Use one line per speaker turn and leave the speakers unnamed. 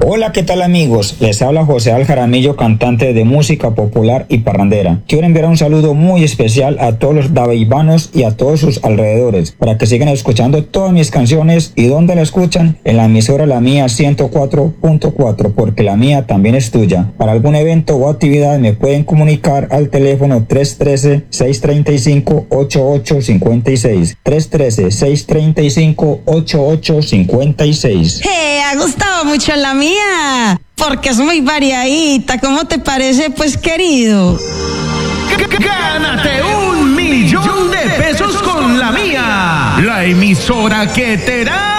Hola, ¿qué tal amigos? Les habla José Al Jaramillo, cantante de música popular y parrandera. Quiero enviar un saludo muy especial a todos los daveibanos y a todos sus alrededores, para que sigan escuchando todas mis canciones. ¿Y dónde la escuchan? En la emisora La Mía 104.4, porque la mía también es tuya. Para algún evento o actividad me pueden comunicar al teléfono 313-635-8856. 313-635-8856.
Ha gustado mucho La Mía, porque es muy variadita. ¿Cómo te parece, pues, querido?
¡Gánate $1.000.000 con La Mía! La emisora que te da